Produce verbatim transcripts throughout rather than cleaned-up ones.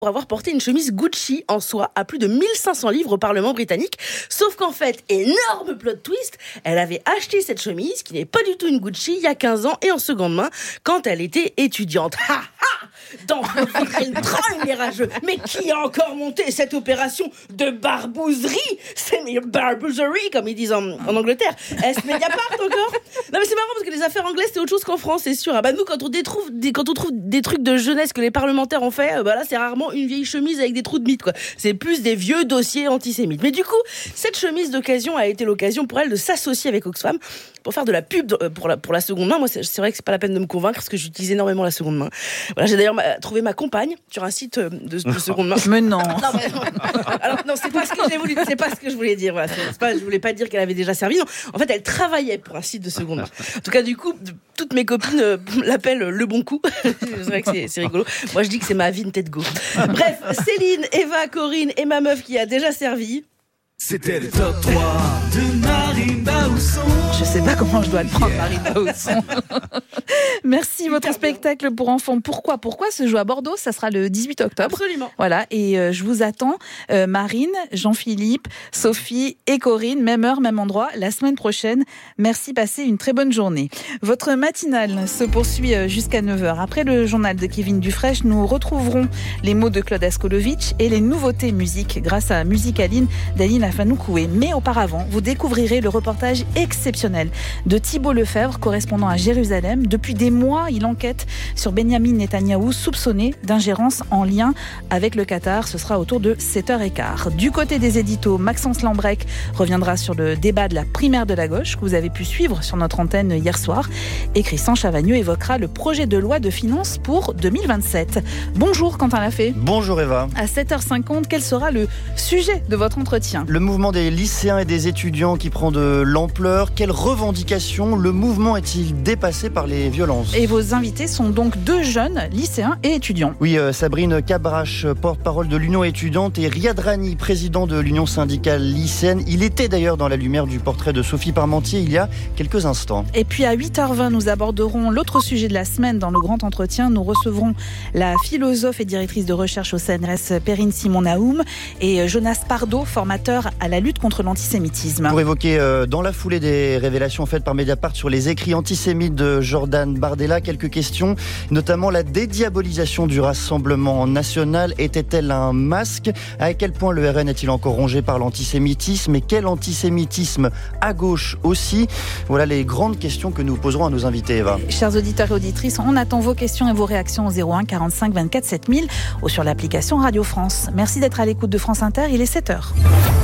pour avoir porté une chemise Gucci en soie à plus de mille cinq cents livres au Parlement britannique. Sauf qu'en fait, énorme plot twist, elle avait acheté cette chemise, qui n'est pas du tout une Gucci, il y a quinze ans et en seconde main, quand elle était étudiante. Ha ha! Dans vos vitrines trône les rageux. Mais qui a encore monté cette opération de barbouzerie? C'est barbouzerie, comme ils disent en, en Angleterre. Est-ce Mediapart encore? Non mais c'est marrant parce que les affaires anglaises, c'est autre chose qu'en France, c'est sûr. Ah bah nous, quand on, détrouve, des, quand on trouve des trucs de jeunesse que les parlementaires ont fait, bah là, c'est rarement une vieille chemise avec des trous de mythe, quoi. C'est plus des vieux dossiers antisémites. Mais du coup, cette chemise d'occasion a été l'occasion pour elle de s'associer avec Oxfam pour faire de la pub pour la, pour la seconde main. Moi, c'est, c'est vrai que c'est pas la peine de me convaincre parce que j'utilise énormément la seconde main. Voilà, j'ai d'ailleurs ma, trouvé ma compagne sur un site de, de seconde main. Mais non. non, mais, alors non, c'est pas ce que j'ai voulu, c'est pas ce que je voulais dire. Voilà, c'est, c'est pas, je voulais pas dire qu'elle avait déjà servi. Non, en fait, elle travaillait pour un site de seconde main. En tout cas, du coup, toutes mes copines euh, l'appellent le bon coup. C'est vrai que c'est, c'est rigolo. Moi, je dis que c'est ma Vinted Go. Bref, Céline, Eva, Corinne et ma meuf qui a déjà servi. C'était le top trois de Marine Baousson. Je sais pas comment je dois le prendre, yeah. Marine Baousson. Merci. Votre Hyper spectacle bien. Pour enfants Pourquoi Pourquoi se joue à Bordeaux. Ça sera le dix-huit octobre. Absolument. Voilà, et euh, je vous attends, euh, Marine, Jean-Philippe, Sophie et Corinne, même heure, même endroit, la semaine prochaine. Merci, passez une très bonne journée. Votre matinale se poursuit jusqu'à neuf heures. Après le journal de Kevin Dufresne, nous retrouverons les mots de Claude Askolovitch et les nouveautés musique grâce à Musicaline d'Aline Afanoukoé. Mais auparavant, vous découvrirez le reportage exceptionnel de Thibault Lefebvre, correspondant à Jérusalem. Depuis des mois, il enquête sur Benyamin Netanyahou, soupçonné d'ingérence en lien avec le Qatar. Ce sera autour de sept heures quinze. Du côté des éditos, Maxence Lambrec reviendra sur le débat de la primaire de la gauche que vous avez pu suivre sur notre antenne hier soir. Et Christian Chavagneux évoquera le projet de loi de finances pour deux mille vingt-sept. Bonjour Quentin Lafay. Bonjour Eva. À sept heures cinquante, quel sera le sujet de votre entretien ? Le mouvement des lycéens et des étudiants qui prend de l'ampleur. Quelles revendications le mouvement est-il dépassé par les violences ? Et vos invités sont donc deux jeunes lycéens et étudiants. Oui, euh, Sabrine Cabrache, porte-parole de l'Union étudiante, et Riyad Rani, président de l'Union syndicale lycéenne. Il était d'ailleurs dans la lumière du portrait de Sophie Parmentier il y a quelques instants. Et puis à huit heures vingt, nous aborderons l'autre sujet de la semaine dans le grand entretien. Nous recevrons la philosophe et directrice de recherche au C N R S, Perrine Simon-Naoum, et Jonas Pardo, formateur à la lutte contre l'antisémitisme. Pour évoquer euh, dans la foulée des révélations faites par Mediapart sur les écrits antisémites de Jordan Bardella, quelques questions, notamment la dédiabolisation du Rassemblement national. Était-elle un masque ? À quel point le R N est-il encore rongé par l'antisémitisme ? Et quel antisémitisme à gauche aussi ? Voilà les grandes questions que nous poserons à nos invités, Eva. Chers auditeurs et auditrices, on attend vos questions et vos réactions au zéro un quarante-cinq vingt-quatre sept mille ou sur l'application Radio France. Merci d'être à l'écoute de France Inter, il est sept heures.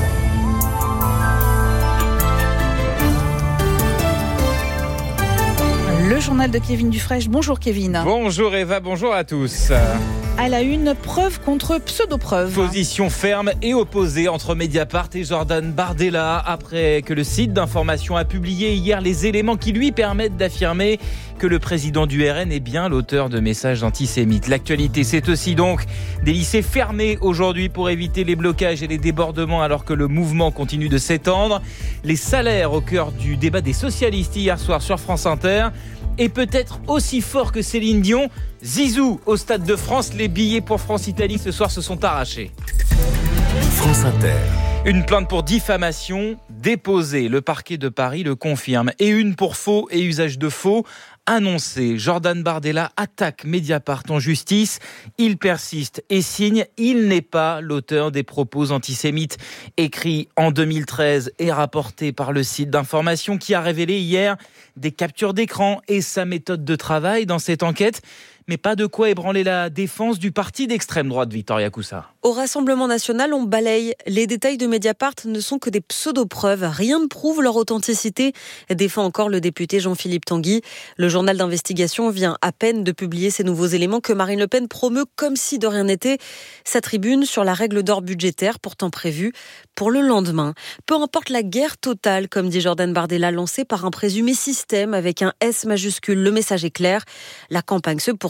Le journal de Kevin Dufresne. Bonjour Kevin. Bonjour Eva, bonjour à tous. À la une, preuve contre pseudo-preuve. Position ferme et opposée entre Mediapart et Jordan Bardella après que le site d'information a publié hier les éléments qui lui permettent d'affirmer que le président du R N est bien l'auteur de messages antisémites. L'actualité, c'est aussi donc des lycées fermés aujourd'hui pour éviter les blocages et les débordements alors que le mouvement continue de s'étendre. Les salaires au cœur du débat des socialistes hier soir sur France Inter. Et peut-être aussi fort que Céline Dion, Zizou au Stade de France. Les billets pour France-Italie ce soir se sont arrachés. France Inter. Une plainte pour diffamation déposée, le parquet de Paris le confirme. Et une pour faux et usage de faux annoncé. Jordan Bardella attaque Mediapart en justice. Il persiste et signe. Il n'est pas l'auteur des propos antisémites écrits en deux mille treize et rapportés par le site d'information qui a révélé hier des captures d'écran et sa méthode de travail dans cette enquête. Mais pas de quoi ébranler la défense du parti d'extrême droite, Victoria Coussa. Au Rassemblement national, on balaye. Les détails de Mediapart ne sont que des pseudo-preuves. Rien ne prouve leur authenticité, défend encore le député Jean-Philippe Tanguy. Le journal d'investigation vient à peine de publier ces nouveaux éléments que Marine Le Pen promeut comme si de rien n'était. Sa tribune sur la règle d'or budgétaire, pourtant prévue pour le lendemain. Peu importe la guerre totale, comme dit Jordan Bardella, lancée par un présumé système avec un S majuscule. Le message est clair. La campagne se poursuit.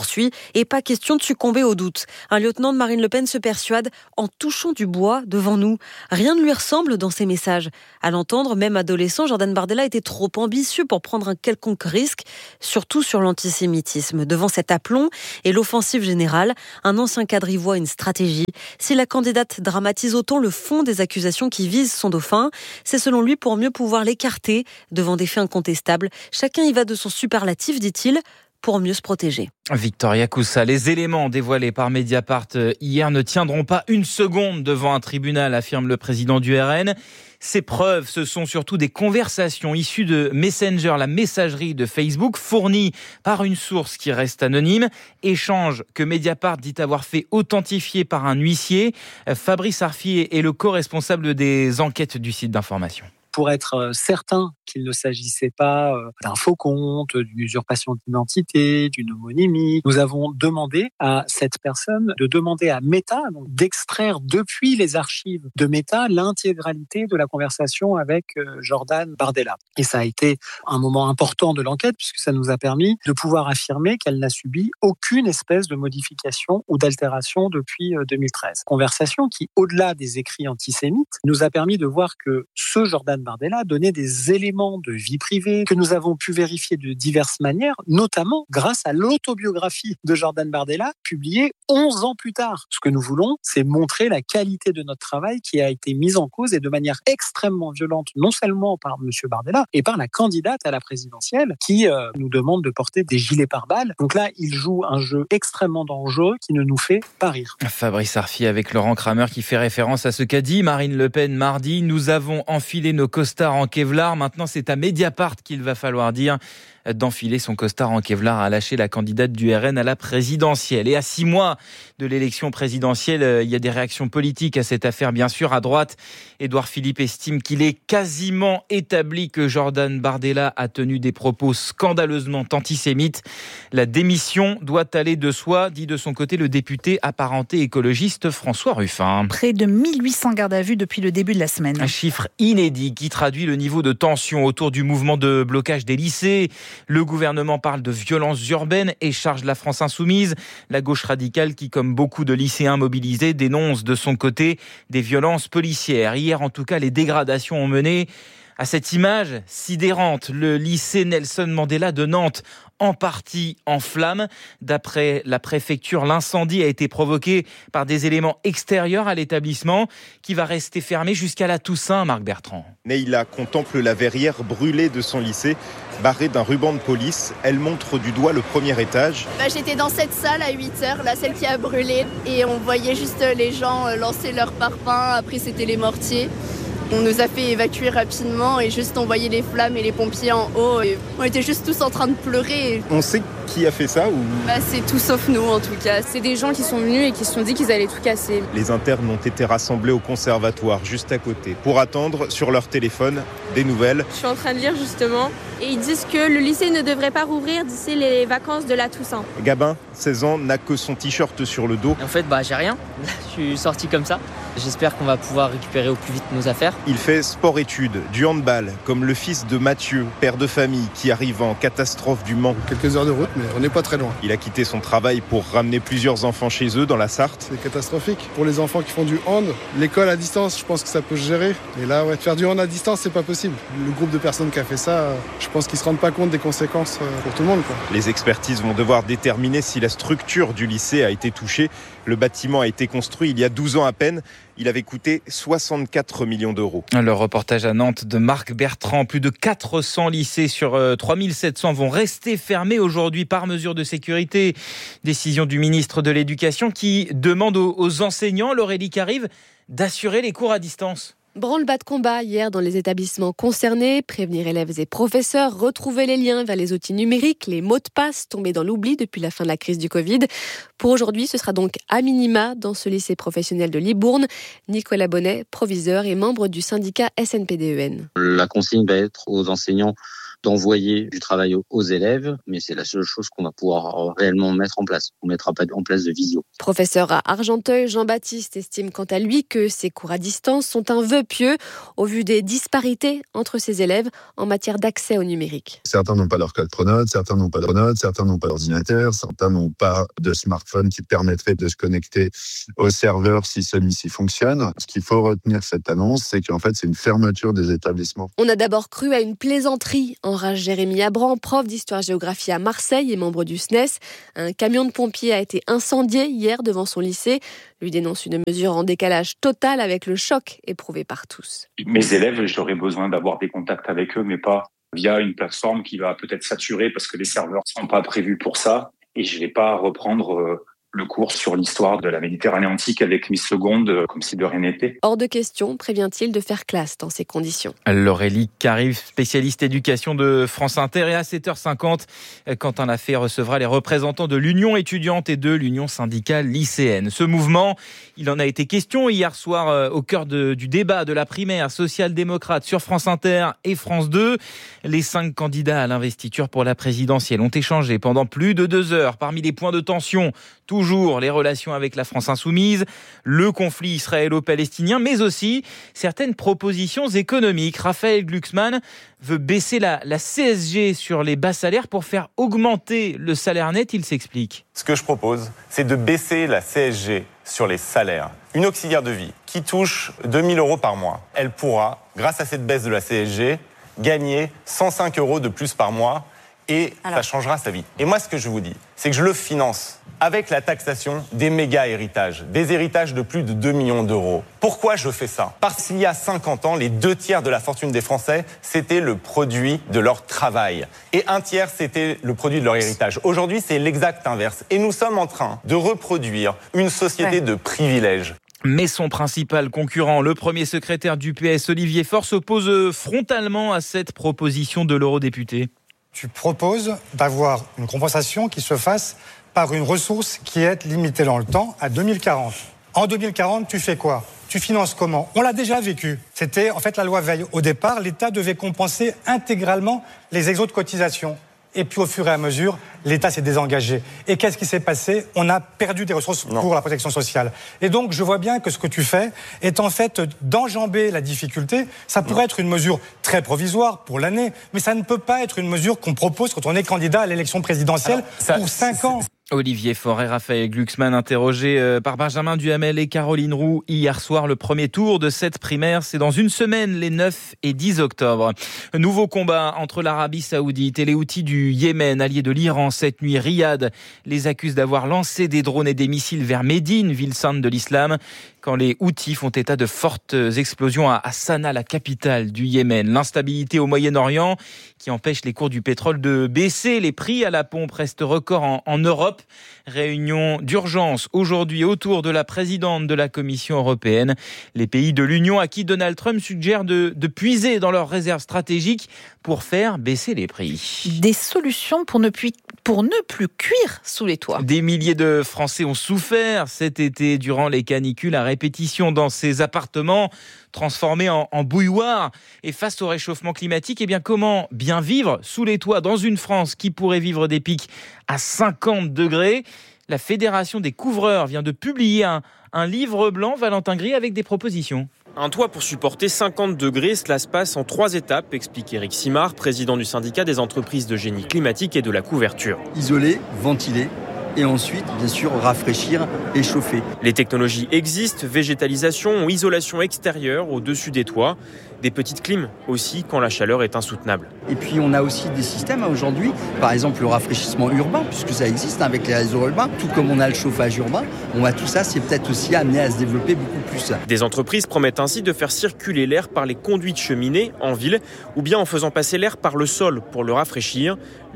poursuit et pas question de succomber au doute. Un lieutenant de Marine Le Pen se persuade en touchant du bois devant nous. Rien ne lui ressemble dans ses messages. À l'entendre, même adolescent, Jordan Bardella était trop ambitieux pour prendre un quelconque risque, surtout sur l'antisémitisme. Devant cet aplomb et l'offensive générale, un ancien cadre y voit une stratégie. Si la candidate dramatise autant le fond des accusations qui visent son dauphin, c'est selon lui pour mieux pouvoir l'écarter devant des faits incontestables. Chacun y va de son superlatif, dit-il, pour mieux se protéger. Victoria Coussa, les éléments dévoilés par Mediapart hier ne tiendront pas une seconde devant un tribunal, affirme le président du R N. Ces preuves, ce sont surtout des conversations issues de Messenger, la messagerie de Facebook, fournies par une source qui reste anonyme. Échange que Mediapart dit avoir fait authentifier par un huissier. Fabrice Arfi est le co-responsable des enquêtes du site d'information. Pour être certain qu'il ne s'agissait pas d'un faux compte, d'une usurpation d'identité, d'une homonymie, nous avons demandé à cette personne de demander à Meta donc d'extraire depuis les archives de Meta l'intégralité de la conversation avec Jordan Bardella. Et ça a été un moment important de l'enquête puisque ça nous a permis de pouvoir affirmer qu'elle n'a subi aucune espèce de modification ou d'altération depuis deux mille treize. Conversation qui, au-delà des écrits antisémites, nous a permis de voir que ce Jordan Bardella donnait des éléments de vie privée que nous avons pu vérifier de diverses manières, notamment grâce à l'autobiographie de Jordan Bardella, publiée onze ans plus tard. Ce que nous voulons, c'est montrer la qualité de notre travail qui a été mise en cause et de manière extrêmement violente, non seulement par M. Bardella, et par la candidate à la présidentielle qui euh, nous demande de porter des gilets pare-balles. Donc là, il joue un jeu extrêmement dangereux qui ne nous fait pas rire. Fabrice Arfi avec Laurent Kramer qui fait référence à ce qu'a dit Marine Le Pen mardi. Nous avons enfilé nos costards en Kevlar. Maintenant, c'est à Mediapart qu'il va falloir dire d'enfiler son costard en Kevlar, a lâché la candidate du R N à la présidentielle. Et à six mois de l'élection présidentielle, il y a des réactions politiques à cette affaire, bien sûr. À droite, Édouard Philippe estime qu'il est quasiment établi que Jordan Bardella a tenu des propos scandaleusement antisémites. La démission doit aller de soi, dit de son côté le député apparenté écologiste François Ruffin. Près de mille huit cents gardes à vue depuis le début de la semaine. Un chiffre inédit qui traduit le niveau de tension autour du mouvement de blocage des lycées. Le gouvernement parle de violences urbaines et charge la France insoumise. La gauche radicale qui, comme beaucoup de lycéens mobilisés, dénonce de son côté des violences policières. Hier, en tout cas, les dégradations ont mené à cette image sidérante. Le lycée Nelson Mandela de Nantes, en partie en flammes. D'après la préfecture, l'incendie a été provoqué par des éléments extérieurs à l'établissement qui va rester fermé jusqu'à la Toussaint, Marc Bertrand. Neila contemple la verrière brûlée de son lycée, barrée d'un ruban de police. Elle montre du doigt le premier étage. Bah, j'étais dans cette salle à huit heures, là, celle qui a brûlé. Et on voyait juste les gens lancer leurs parpaings. Après, c'était les mortiers. On nous a fait évacuer rapidement et juste on voyait les flammes et les pompiers en haut. Et on était juste tous en train de pleurer. On sait qui a fait ça ou... Bah, c'est tout sauf nous en tout cas. C'est des gens qui sont venus et qui se sont dit qu'ils allaient tout casser. Les internes ont été rassemblés au conservatoire juste à côté pour attendre sur leur téléphone des nouvelles. Je suis en train de lire justement et ils disent que le lycée ne devrait pas rouvrir d'ici les vacances de la Toussaint. Gabin, seize ans, n'a que son t-shirt sur le dos. En fait, bah, j'ai rien. Je suis sorti comme ça. J'espère qu'on va pouvoir récupérer au plus vite nos affaires. Il fait sport-études, du handball, comme le fils de Mathieu, père de famille, qui arrive en catastrophe du Mans. Quelques heures de route, mais on n'est pas très loin. Il a quitté son travail pour ramener plusieurs enfants chez eux dans la Sarthe. C'est catastrophique. Pour les enfants qui font du hand, l'école à distance, je pense que ça peut se gérer. Et là, ouais, faire du hand à distance, c'est pas possible. Le groupe de personnes qui a fait ça, je pense qu'ils se rendent pas compte des conséquences pour tout le monde, quoi. Les expertises vont devoir déterminer si la structure du lycée a été touchée. Le bâtiment a été construit il y a douze ans à peine. Il avait coûté soixante-quatre millions d'euros. Le reportage à Nantes de Marc Bertrand. Plus de quatre cents lycées sur trois mille sept cents vont rester fermés aujourd'hui par mesure de sécurité. Décision du ministre de l'Éducation qui demande aux enseignants, Laurélie Carive, d'assurer les cours à distance. Branle-bas de combat hier dans les établissements concernés, prévenir élèves et professeurs, retrouver les liens vers les outils numériques, les mots de passe tombés dans l'oubli depuis la fin de la crise du Covid. Pour aujourd'hui, ce sera donc à minima dans ce lycée professionnel de Libourne. Nicolas Bonnet, proviseur et membre du syndicat S N P D E N. La consigne va être aux enseignants d'envoyer du travail aux élèves, mais c'est la seule chose qu'on va pouvoir réellement mettre en place. On ne mettra pas en place de visio. Professeur à Argenteuil, Jean-Baptiste estime quant à lui que ces cours à distance sont un vœu pieux au vu des disparités entre ses élèves en matière d'accès au numérique. Certains n'ont pas leur code Pronote, certains n'ont pas de Pronote, certains n'ont pas d'ordinateur, certains n'ont pas de smartphone qui permettrait de se connecter au serveur si celui-ci fonctionne. Ce qu'il faut retenir de cette annonce, c'est qu'en fait, c'est une fermeture des établissements. On a d'abord cru à une plaisanterie, enrage Jérémy Abran, prof d'histoire-géographie à Marseille et membre du S N E S. Un camion de pompiers a été incendié hier devant son lycée. Lui dénonce une mesure en décalage total avec le choc éprouvé par tous. Mes élèves, j'aurais besoin d'avoir des contacts avec eux, mais pas via une plateforme qui va peut-être saturer parce que les serveurs ne sont pas prévus pour ça. Et je ne vais pas reprendre le cours sur l'histoire de la Méditerranée antique avec Miss Seconde, comme si de rien n'était. Hors de question, prévient-il, de faire classe dans ces conditions. Laurélie Carive, spécialiste éducation de France Inter, et à sept heures cinquante, Quentin Lafay recevra les représentants de l'Union étudiante et de l'Union syndicale lycéenne. Ce mouvement, il en a été question hier soir au cœur de, du débat de la primaire social-démocrate sur France Inter et France deux. Les cinq candidats à l'investiture pour la présidentielle ont échangé pendant plus de deux heures. Parmi les points de tension, toujours les relations avec la France insoumise, le conflit israélo-palestinien, mais aussi certaines propositions économiques. Raphaël Glucksmann veut baisser la, la C S G sur les bas salaires pour faire augmenter le salaire net. Il s'explique. Ce que je propose, c'est de baisser la C S G sur les salaires. Une auxiliaire de vie qui touche deux mille euros par mois, elle pourra, grâce à cette baisse de la C S G, gagner cent cinq euros de plus par mois et Alors. ça changera sa vie. Et moi, ce que je vous dis, c'est que je le finance avec la taxation des méga-héritages, des héritages de plus de deux millions d'euros. Pourquoi je fais ça ? Parce qu'il y a cinquante ans, les deux tiers de la fortune des Français, c'était le produit de leur travail. Et un tiers, c'était le produit de leur héritage. Aujourd'hui, c'est l'exact inverse. Et nous sommes en train de reproduire une société ouais. de privilèges. Mais son principal concurrent, le premier secrétaire du P S, Olivier Faure, s'oppose frontalement à cette proposition de l'eurodéputé. Tu proposes d'avoir une compensation qui se fasse par une ressource qui est limitée dans le temps à deux mille quarante. En deux mille quarante, tu fais quoi ? Tu finances comment ? On l'a déjà vécu. C'était en fait la loi Veil. Au départ, l'État devait compenser intégralement les exos de cotisation. Et puis au fur et à mesure, l'État s'est désengagé. Et qu'est-ce qui s'est passé ? On a perdu des ressources non. pour la protection sociale. Et donc je vois bien que ce que tu fais est en fait d'enjamber la difficulté. Ça pourrait non. être une mesure très provisoire pour l'année, mais ça ne peut pas être une mesure qu'on propose quand on est candidat à l'élection présidentielle Alors, ça, pour cinq ans. Olivier Faure et Raphaël Glucksmann interrogés par Benjamin Duhamel et Caroline Roux hier soir. Le premier tour de cette primaire, c'est dans une semaine, les neuf et dix octobre. Nouveau combat entre l'Arabie Saoudite et les Houthis du Yémen, alliés de l'Iran. Cette nuit, Riyad les accuse d'avoir lancé des drones et des missiles vers Médine, ville sainte de l'islam, quand les Houthis font état de fortes explosions à Sanaa, la capitale du Yémen. L'instabilité au Moyen-Orient qui empêche les cours du pétrole de baisser. Les prix à la pompe restent records en, en Europe. Réunion d'urgence aujourd'hui autour de la présidente de la Commission européenne. Les pays de l'Union à qui Donald Trump suggère de, de puiser dans leurs réserves stratégiques pour faire baisser les prix. Des solutions pour ne, plus, pour ne plus cuire sous les toits. Des milliers de Français ont souffert cet été durant les canicules à répétition dans ces appartements transformés en, en bouilloires. Et face au réchauffement climatique, eh bien comment bien vivre sous les toits dans une France qui pourrait vivre des pics à cinquante degrés ? La Fédération des couvreurs vient de publier un, un livre blanc, Valentin Gris, avec des propositions. Un toit pour supporter cinquante degrés, cela se passe en trois étapes, explique Éric Simard, président du syndicat des entreprises de génie climatique et de la couverture. Isoler, ventiler et ensuite, bien sûr, rafraîchir et chauffer. Les technologies existent, végétalisation ou isolation extérieure au-dessus des toits. Des petites clims aussi quand la chaleur est insoutenable. Et puis on a aussi des systèmes aujourd'hui, par exemple le rafraîchissement urbain, puisque ça existe avec les réseaux urbains, tout comme on a le chauffage urbain. On a tout ça, c'est peut-être aussi amené à se développer beaucoup plus. Des entreprises promettent ainsi de faire circuler l'air par les conduits de cheminée en ville ou bien en faisant passer l'air par le sol pour le rafraîchir.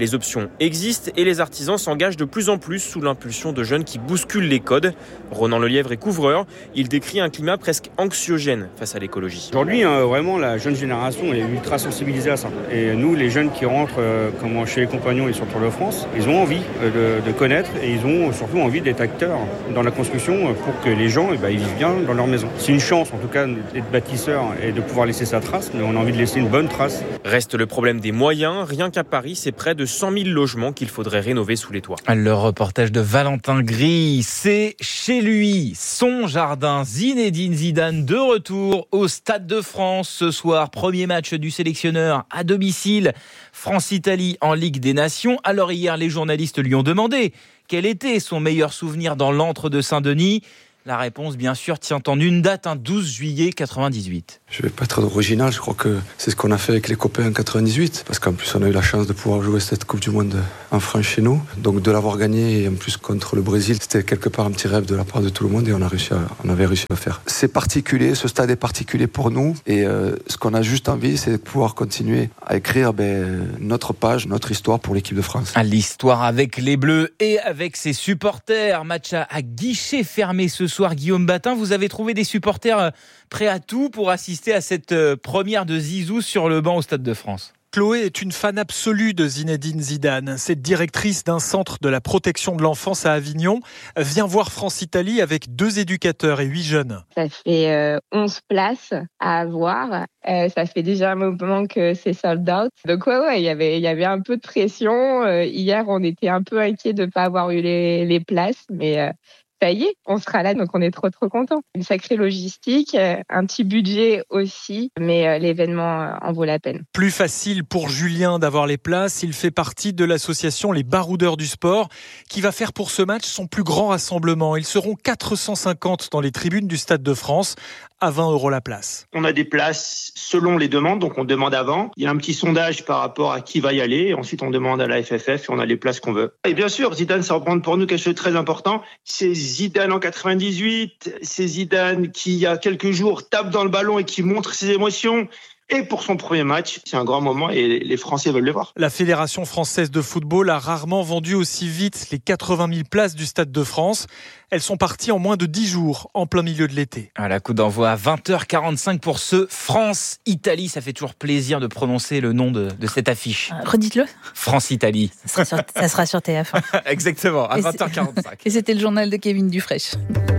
Les options existent et les artisans s'engagent de plus en plus sous l'impulsion de jeunes qui bousculent les codes. Ronan Lelièvre est couvreur. Il décrit un climat presque anxiogène face à l'écologie. Aujourd'hui, euh, vraiment, la jeune génération est ultra sensibilisée à ça. Et nous, les jeunes qui rentrent euh, comme chez les compagnons et sur Tour de France, ils ont envie euh, de, de connaître et ils ont surtout envie d'être acteurs dans la construction pour que les gens eh ben, ils vivent bien dans leur maison. C'est une chance, en tout cas, d'être bâtisseur et de pouvoir laisser sa trace, mais on a envie de laisser une bonne trace. Reste le problème des moyens. Rien qu'à Paris, c'est près de cent mille logements qu'il faudrait rénover sous les toits. Le reportage de Valentin Gris, c'est chez lui, son jardin. Zinedine Zidane de retour au Stade de France ce soir. Premier match du sélectionneur à domicile. France-Italie en Ligue des Nations. Alors hier, les journalistes lui ont demandé quel était son meilleur souvenir dans l'antre de Saint-Denis. La réponse, bien sûr, tient en une date, un douze juillet quatre-vingt-dix-huit. Je ne vais pas être original, je crois que c'est ce qu'on a fait avec les copains en quatre-vingt-dix-huit, parce qu'en plus on a eu la chance de pouvoir jouer cette Coupe du Monde en France chez nous, donc de l'avoir gagné et en plus contre le Brésil, c'était quelque part un petit rêve de la part de tout le monde et on, a réussi à, on avait réussi à le faire. C'est particulier, ce stade est particulier pour nous et euh, ce qu'on a juste envie, c'est de pouvoir continuer à écrire ben, notre page, notre histoire pour l'équipe de France. L'histoire avec les Bleus et avec ses supporters. Match à, à guichet fermé ce soir. Guillaume Batin, vous avez trouvé des supporters prêts à tout pour assister à cette première de Zizou sur le banc au Stade de France. Chloé est une fan absolue de Zinedine Zidane. Cette directrice d'un centre de la protection de l'enfance à Avignon vient voir France-Italie avec deux éducateurs et huit jeunes. Ça fait euh, onze places à avoir. Euh, ça fait déjà un moment que c'est sold out. Donc ouais, ouais, il y avait, il y avait un peu de pression. Euh, hier, on était un peu inquiets de ne pas avoir eu les, les places, mais... Euh, ça y est, on sera là, donc on est trop trop contents. Une sacrée logistique, un petit budget aussi, mais l'événement en vaut la peine. Plus facile pour Julien d'avoir les places. Il fait partie de l'association Les Baroudeurs du Sport, qui va faire pour ce match son plus grand rassemblement. Ils seront quatre cent cinquante dans les tribunes du Stade de France, à vingt euros la place. On a des places selon les demandes, donc on demande avant. Il y a un petit sondage par rapport à qui va y aller. Ensuite, on demande à la F F F et on a les places qu'on veut. Et bien sûr, Zidane, ça représente pour nous quelque chose de très important. C'est Zidane en quatre-vingt-dix-huit. C'est Zidane qui, il y a quelques jours, tape dans le ballon et qui montre ses émotions. Et pour son premier match, c'est un grand moment et les Français veulent le voir. La Fédération française de football a rarement vendu aussi vite les quatre-vingt mille places du Stade de France. Elles sont parties en moins de dix jours, en plein milieu de l'été. À la coup d'envoi à vingt heures quarante-cinq pour ce France-Italie. Ça fait toujours plaisir de prononcer le nom de, de cette affiche. Euh, redites-le. France-Italie. Ça sera sur, ça sera sur T F un. Exactement, à vingt heures quarante-cinq. Et c'était le journal de Kevin Dufresne.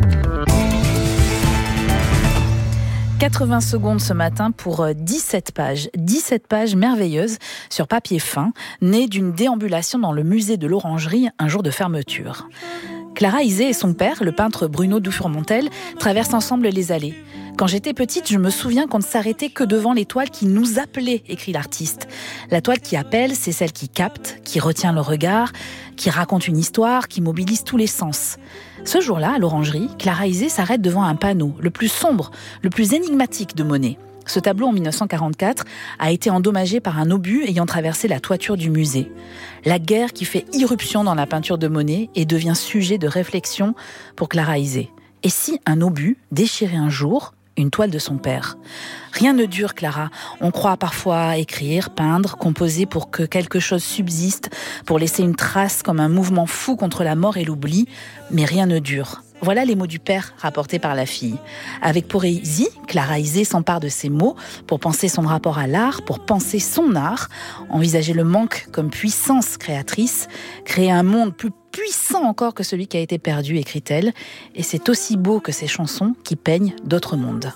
quatre-vingts secondes ce matin pour dix-sept pages. dix-sept pages merveilleuses sur papier fin, nées d'une déambulation dans le musée de l'Orangerie un jour de fermeture. Clara Isé et son père, le peintre Bruno Dufourmontel, traversent ensemble les allées. Quand j'étais petite, je me souviens qu'on ne s'arrêtait que devant les toiles qui nous appelaient, écrit l'artiste. La toile qui appelle, c'est celle qui capte, qui retient le regard, qui raconte une histoire, qui mobilise tous les sens. Ce jour-là, à l'Orangerie, Clara Isé s'arrête devant un panneau, le plus sombre, le plus énigmatique de Monet. Ce tableau, en dix-neuf cent quarante-quatre, a été endommagé par un obus ayant traversé la toiture du musée. La guerre qui fait irruption dans la peinture de Monet et devient sujet de réflexion pour Clara Isé. Et si un obus déchirait un jour une toile de son père? Rien ne dure, Clara. On croit parfois écrire, peindre, composer pour que quelque chose subsiste, pour laisser une trace comme un mouvement fou contre la mort et l'oubli, mais rien ne dure. Voilà les mots du père rapportés par la fille. Avec poésie, Clara Isé s'empare de ces mots pour penser son rapport à l'art, pour penser son art, envisager le manque comme puissance créatrice, créer un monde plus puissant encore que celui qui a été perdu, écrit-elle, et c'est aussi beau que ces chansons qui peignent d'autres mondes.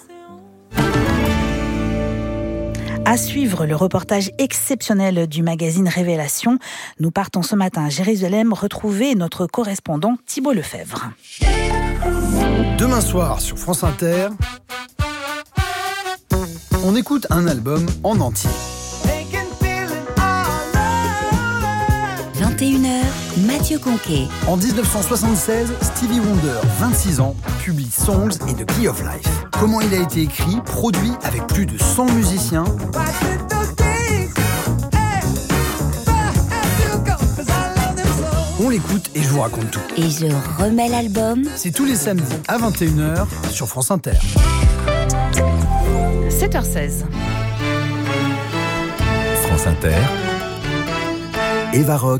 À suivre le reportage exceptionnel du magazine Révélation. Nous partons ce matin à Jérusalem retrouver notre correspondant Thibault Lefebvre. Demain soir sur France Inter, on écoute un album en entier. vingt et une heures, Mathieu Conquet. En dix-neuf cent soixante-seize, Stevie Wonder, vingt-six ans, publie Songs et The Key of Life. Comment il a été écrit, produit avec plus de cent musiciens. On l'écoute et je vous raconte tout. Et je remets l'album. C'est tous les samedis à vingt et une heures sur France Inter. sept heures seize. France Inter. Eva Rock,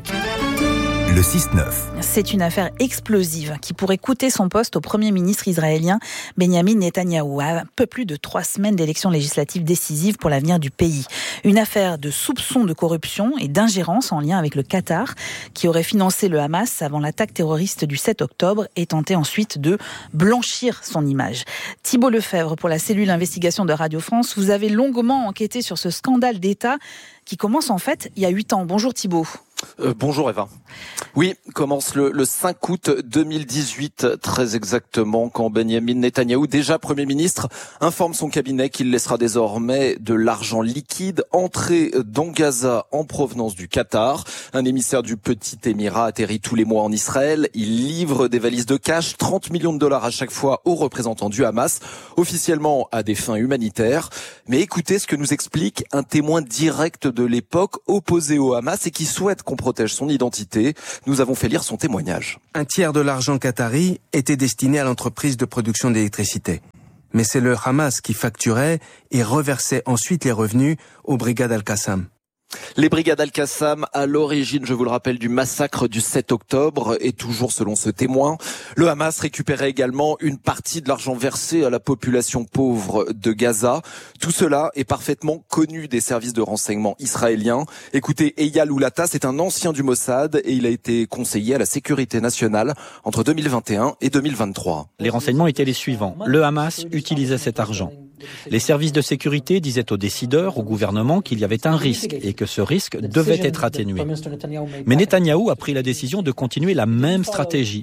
le six neuf. C'est une affaire explosive qui pourrait coûter son poste au Premier ministre israélien Benjamin Netanyahou, à un peu plus de trois semaines d'élections législatives décisives pour l'avenir du pays. Une affaire de soupçons de corruption et d'ingérence en lien avec le Qatar, qui aurait financé le Hamas avant l'attaque terroriste du sept octobre et tenté ensuite de blanchir son image. Thibault Lefebvre, pour la cellule investigation de Radio France, vous avez longuement enquêté sur ce scandale d'État qui commence en fait il y a huit ans. Bonjour Thibault. Euh, bonjour Eva. Oui, commence le, le cinq août deux mille dix-huit, très exactement, quand Benjamin Netanyahou, déjà Premier ministre, informe son cabinet qu'il laissera désormais de l'argent liquide entrer dans Gaza en provenance du Qatar. Un émissaire du petit émirat atterrit tous les mois en Israël. Il livre des valises de cash, trente millions de dollars à chaque fois aux représentants du Hamas, officiellement à des fins humanitaires. Mais écoutez ce que nous explique un témoin direct de l'époque opposé au Hamas et qui souhaite qu'on protège son identité. Nous avons fait lire son témoignage. Un tiers de l'argent qatari était destiné à l'entreprise de production d'électricité. Mais c'est le Hamas qui facturait et reversait ensuite les revenus aux brigades Al-Qassam. Les brigades Al-Qassam, à l'origine, je vous le rappelle, du massacre du sept octobre, et toujours selon ce témoin, le Hamas récupérait également une partie de l'argent versé à la population pauvre de Gaza. Tout cela est parfaitement connu des services de renseignement israéliens. Écoutez, Eyal Oulata, c'est un ancien du Mossad et il a été conseiller à la sécurité nationale entre deux mille vingt et un et deux mille vingt-trois. Les renseignements étaient les suivants. Le Hamas utilisait cet argent. Les services de sécurité disaient aux décideurs, au gouvernement, qu'il y avait un risque et que ce risque devait être atténué. Mais Netanyahou a pris la décision de continuer la même stratégie.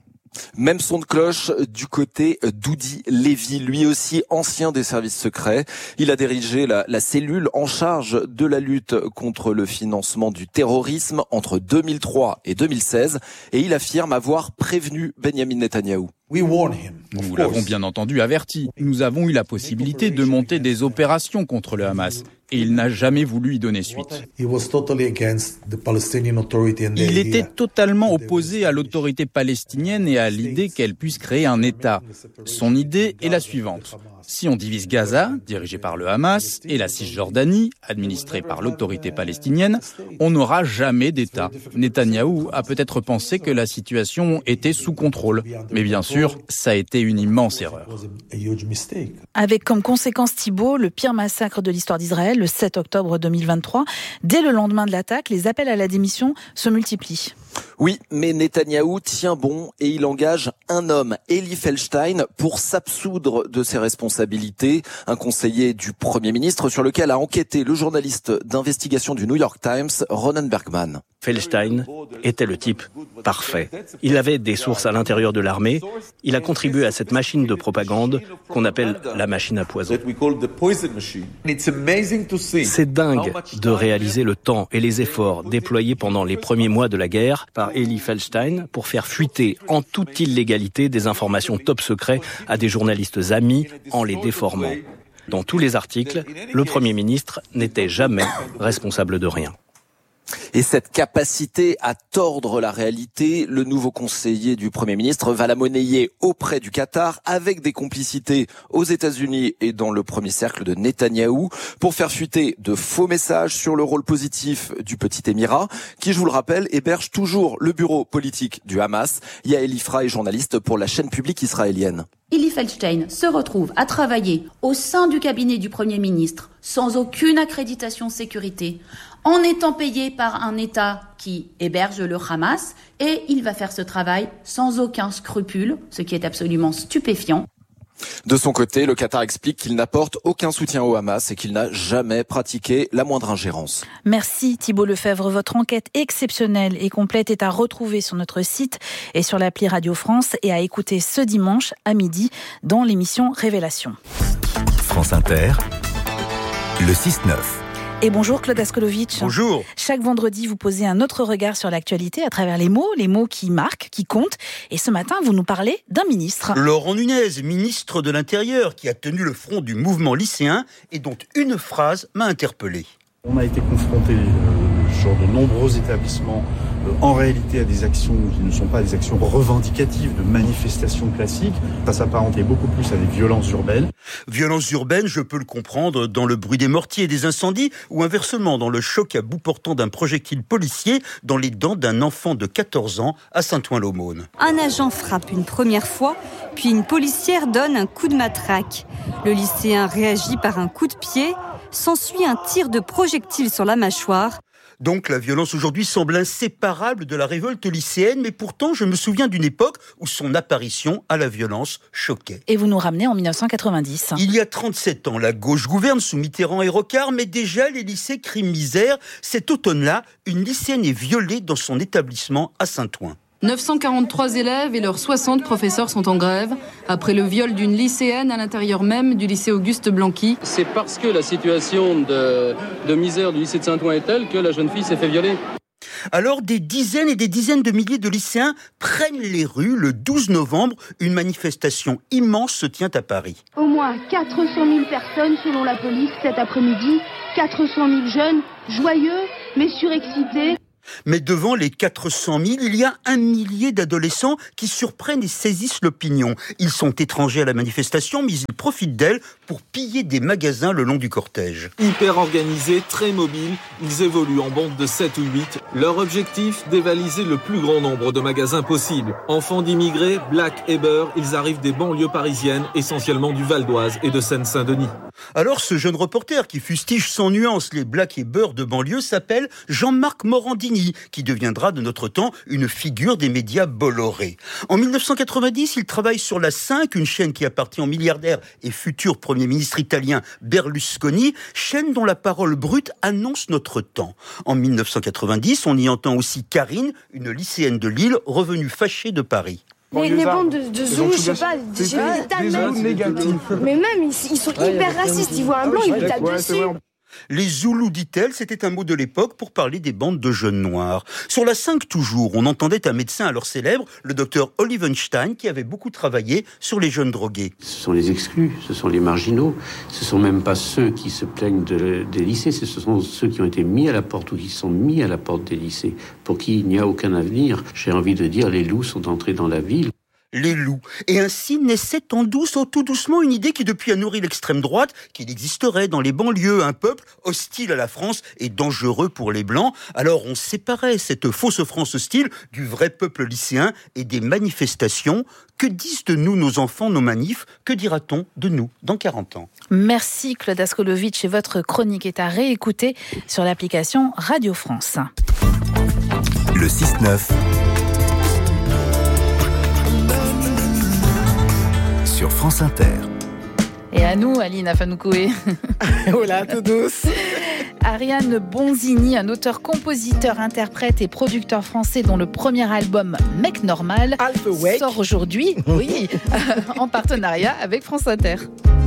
Même son de cloche du côté d'Udi Levy, lui aussi ancien des services secrets. Il a dirigé la, la cellule en charge de la lutte contre le financement du terrorisme entre deux mille trois et deux mille seize et il affirme avoir prévenu Benjamin Netanyahou. Nous l'avons bien entendu averti. Nous avons eu la possibilité de monter des opérations contre le Hamas et il n'a jamais voulu y donner suite. Il était totalement opposé à l'autorité palestinienne et à l'idée qu'elle puisse créer un État. Son idée est la suivante. Si on divise Gaza, dirigé par le Hamas, et la Cisjordanie, administrée par l'autorité palestinienne, on n'aura jamais d'État. Netanyahou a peut-être pensé que la situation était sous contrôle. Mais bien sûr, ça a été une immense erreur. Avec comme conséquence, Thibault, le pire massacre de l'histoire d'Israël, le sept octobre deux mille vingt-trois. Dès le lendemain de l'attaque, les appels à la démission se multiplient. Oui, mais Netanyahou tient bon et il engage un homme, Eli Feldstein, pour s'absoudre de ses responsabilités. Un conseiller du Premier ministre sur lequel a enquêté le journaliste d'investigation du New York Times, Ronan Bergman. Feldstein était le type parfait. Il avait des sources à l'intérieur de l'armée. Il a contribué à cette machine de propagande qu'on appelle la machine à poison. C'est dingue de réaliser le temps et les efforts déployés pendant les premiers mois de la guerre par Eli Feldstein pour faire fuiter en toute illégalité des informations top secret à des journalistes amis en les déformant. Dans tous les articles, le Premier ministre n'était jamais responsable de rien. Et cette capacité à tordre la réalité, le nouveau conseiller du Premier ministre va la monnayer auprès du Qatar avec des complicités aux États-Unis et dans le premier cercle de Netanyahou pour faire fuiter de faux messages sur le rôle positif du petit émirat qui, je vous le rappelle, héberge toujours le bureau politique du Hamas. Yael Ifra est journaliste pour la chaîne publique israélienne. Eli Feldstein se retrouve à travailler au sein du cabinet du Premier ministre sans aucune accréditation sécurité, en étant payé par un État qui héberge le Hamas, et il va faire ce travail sans aucun scrupule, ce qui est absolument stupéfiant. De son côté, le Qatar explique qu'il n'apporte aucun soutien au Hamas et qu'il n'a jamais pratiqué la moindre ingérence. Merci Thibault Lefebvre. Votre enquête exceptionnelle et complète est à retrouver sur notre site et sur l'appli Radio France et à écouter ce dimanche à midi dans l'émission Révélation. France Inter, le six neuf. Et bonjour Claude Askolovitch. Bonjour. Chaque vendredi, vous posez un autre regard sur l'actualité à travers les mots, les mots qui marquent, qui comptent. Et ce matin, vous nous parlez d'un ministre. Laurent Nunez, ministre de l'Intérieur, qui a tenu le front du mouvement lycéen et dont une phrase m'a interpellé. On a été confronté, euh, sur de nombreux établissements, euh, en réalité à des actions qui ne sont pas des actions revendicatives, de manifestations classiques. Ça s'apparentait beaucoup plus à des violences urbaines. Violences urbaines, je peux le comprendre, dans le bruit des mortiers et des incendies, ou inversement dans le choc à bout portant d'un projectile policier dans les dents d'un enfant de quatorze ans à Saint-Ouen-l'Aumône. Un agent frappe une première fois, puis une policière donne un coup de matraque. Le lycéen réagit par un coup de pied, s'ensuit un tir de projectile sur la mâchoire. Donc la violence aujourd'hui semble inséparable de la révolte lycéenne, mais pourtant je me souviens d'une époque où son apparition à la violence choquait. Et vous nous ramenez en dix-neuf cent quatre-vingt-dix. Il y a trente-sept ans, la gauche gouverne sous Mitterrand et Rocard, mais déjà les lycées crient misère. Cet automne-là, une lycéenne est violée dans son établissement à Saint-Ouen. neuf cent quarante-trois élèves et leurs soixante professeurs sont en grève après le viol d'une lycéenne à l'intérieur même du lycée Auguste Blanqui. C'est parce que la situation de, de misère du lycée de Saint-Ouen est telle que la jeune fille s'est fait violer. Alors des dizaines et des dizaines de milliers de lycéens prennent les rues le douze novembre. Une manifestation immense se tient à Paris. Au moins quatre cent mille personnes selon la police cet après-midi. quatre cent mille jeunes, joyeux mais surexcités. Mais devant les quatre cent mille, il y a un millier d'adolescents qui surprennent et saisissent l'opinion. Ils sont étrangers à la manifestation, mais ils profitent d'elle pour piller des magasins le long du cortège. Hyper organisés, très mobiles, ils évoluent en bande de sept ou huit. Leur objectif, dévaliser le plus grand nombre de magasins possible. Enfants d'immigrés, black et beurre, ils arrivent des banlieues parisiennes, essentiellement du Val d'Oise et de Seine-Saint-Denis. Alors ce jeune reporter qui fustige sans nuance les black et beurre de banlieue s'appelle Jean-Marc Morandini, qui deviendra de notre temps une figure des médias Bolloré. En dix-neuf cent quatre-vingt-dix, il travaille sur La cinq, une chaîne qui appartient au milliardaire et futur Premier ministre italien Berlusconi, chaîne dont la parole brute annonce notre temps. En dix-neuf cent quatre-vingt-dix, on y entend aussi Karine, une lycéenne de Lille, revenue fâchée de Paris. Les, les bandes de, de zoulous, je sais pas, j'ai vu des tas de mecs. Mais même, ils, ils sont hyper racistes, ils voient un blanc, ils lui tapent dessus. Les Zoulous, dit-elle, c'était un mot de l'époque pour parler des bandes de jeunes noirs. Sur La cinq toujours, on entendait un médecin alors célèbre, le docteur Olivenstein, qui avait beaucoup travaillé sur les jeunes drogués. Ce sont les exclus, ce sont les marginaux, ce sont même pas ceux qui se plaignent de, des lycées, ce sont ceux qui ont été mis à la porte ou qui sont mis à la porte des lycées, pour qui il n'y a aucun avenir. J'ai envie de dire, les loups sont entrés dans la ville. Les loups. Et ainsi naissait en douce, oh, tout doucement, une idée qui depuis a nourri l'extrême droite, qu'il existerait dans les banlieues un peuple hostile à la France et dangereux pour les Blancs. Alors on séparait cette fausse France hostile du vrai peuple lycéen et des manifestations. Que disent de nous nos enfants, nos manifs? Que dira-t-on de nous dans quarante ans? Merci Claude Askolovitch, et votre chronique est à réécouter sur l'application Radio France. Le six neuf sur France Inter. Et à nous, Aline Afanoukoé. Oh là, tout douce. Ariane Bonzini, un auteur, compositeur, interprète et producteur français dont le premier album Mec Normal sort aujourd'hui, oui, en partenariat avec France Inter.